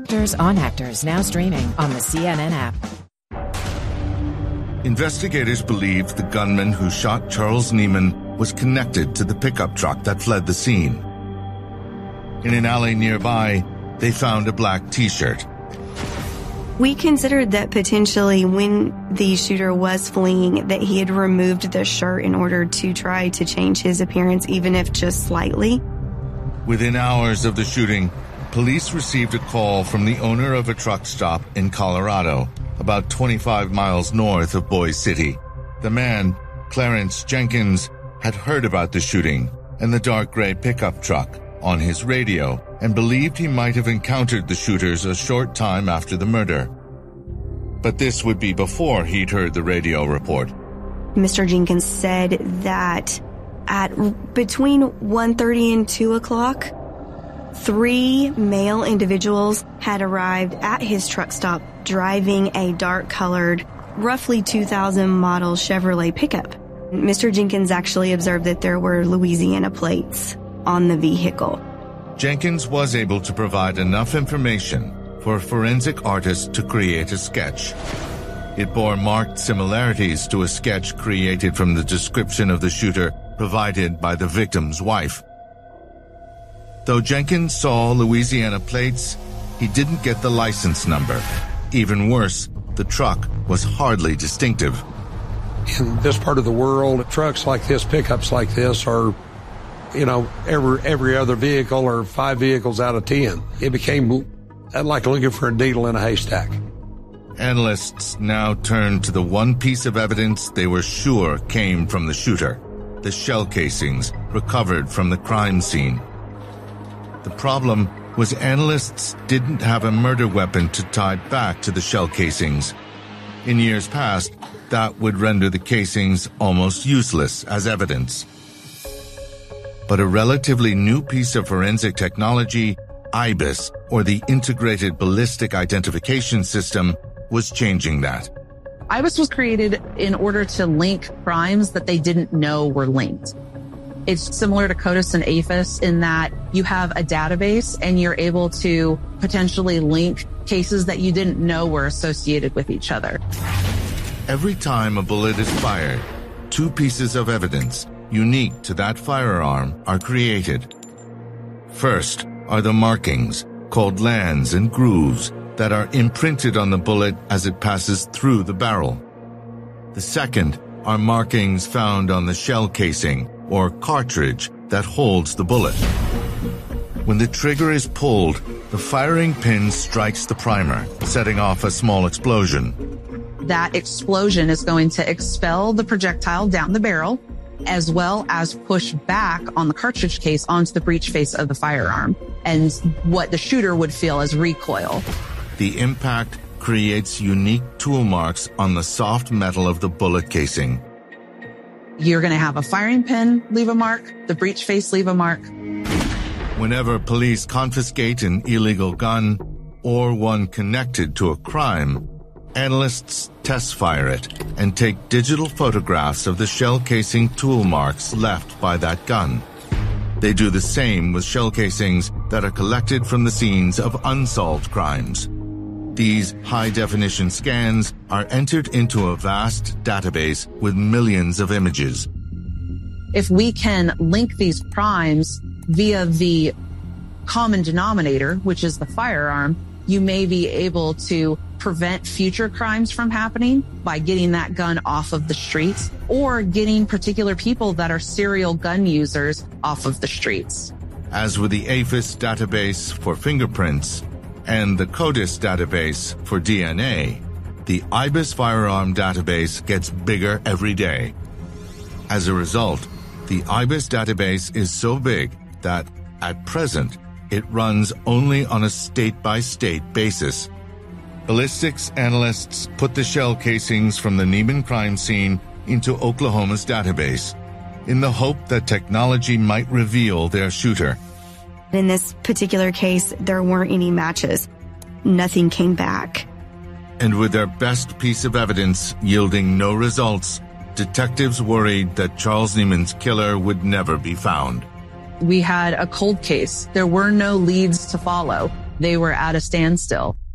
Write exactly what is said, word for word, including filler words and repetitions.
Actors on Actors, now streaming on the C N N app. Investigators believed the gunman who shot Charles Niemann was connected to the pickup truck that fled the scene. In an alley nearby, they found a black T-shirt. We considered that potentially when the shooter was fleeing, that he had removed the shirt in order to try to change his appearance, even if just slightly. Within hours of the shooting, police received a call from the owner of a truck stop in Colorado, about twenty-five miles north of Boise City. The man, Clarence Jenkins, had heard about the shooting and the dark gray pickup truck on his radio and believed he might have encountered the shooters a short time after the murder. But this would be before he'd heard the radio report. Mister Jenkins said that at between one thirty and two o'clock, three male individuals had arrived at his truck stop driving a dark-colored, roughly two thousand model Chevrolet pickup. Mister Jenkins actually observed that there were Louisiana plates on the vehicle. Jenkins was able to provide enough information for a forensic artist to create a sketch. It bore marked similarities to a sketch created from the description of the shooter provided by the victim's wife. Though Jenkins saw Louisiana plates, he didn't get the license number. Even worse, the truck was hardly distinctive. In this part of the world, trucks like this, pickups like this are, you know, every every other vehicle or five vehicles out of ten. It became like looking for a needle in a haystack. Analysts now turned to the one piece of evidence they were sure came from the shooter, the shell casings recovered from the crime scene. The problem was analysts didn't have a murder weapon to tie back to the shell casings. In years past, that would render the casings almost useless as evidence. But a relatively new piece of forensic technology, IBIS, or the Integrated Ballistic Identification System, was changing that. IBIS was created in order to link crimes that they didn't know were linked. It's similar to CODIS and APHIS in that you have a database and you're able to potentially link cases that you didn't know were associated with each other. Every time a bullet is fired, two pieces of evidence unique to that firearm are created. First are the markings, called lands and grooves, that are imprinted on the bullet as it passes through the barrel. The second are markings found on the shell casing or cartridge that holds the bullet. When the trigger is pulled, the firing pin strikes the primer, setting off a small explosion. That explosion is going to expel the projectile down the barrel, as well as push back on the cartridge case onto the breech face of the firearm, and what the shooter would feel as recoil. The impact creates unique tool marks on the soft metal of the bullet casing. You're going to have a firing pin leave a mark, the breech face leave a mark. Whenever police confiscate an illegal gun or one connected to a crime, analysts test fire it and take digital photographs of the shell casing tool marks left by that gun. They do the same with shell casings that are collected from the scenes of unsolved crimes. These high-definition scans are entered into a vast database with millions of images. If we can link these crimes via the common denominator, which is the firearm, you may be able to prevent future crimes from happening by getting that gun off of the streets or getting particular people that are serial gun users off of the streets. As with the APHIS database for fingerprints and the CODIS database for D N A, the IBIS firearm database gets bigger every day. As a result, the IBIS database is so big that, at present, it runs only on a state-by-state basis. Ballistics analysts put the shell casings from the Niemann crime scene into Oklahoma's database in the hope that technology might reveal their shooter. In this particular case, there weren't any matches. Nothing came back. And with their best piece of evidence yielding no results, detectives worried that Charles Niemann's killer would never be found. We had a cold case. There were no leads to follow. They were at a standstill.